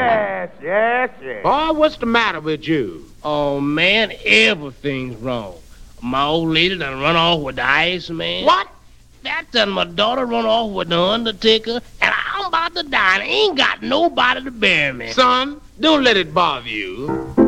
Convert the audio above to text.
Yes. Boy, what's the matter with you? Oh, man, everything's wrong. My old lady done run off with the Iceman. What? That done my daughter run off with the Undertaker, and I'm about to die and ain't got nobody to bury me. Son, don't let it bother you.